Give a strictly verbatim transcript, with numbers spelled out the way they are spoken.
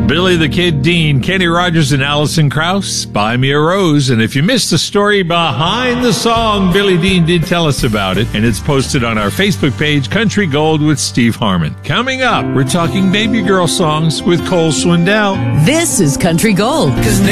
Billy the Kid Dean, Kenny Rogers, and Alison Krauss, Buy Me a Rose. And if you missed the story behind the song, Billy Dean did tell us about it, and it's posted on our Facebook page, Country Gold with Steve Harmon. Coming up, we're talking baby girl songs with Cole Swindell. This is Country Gold.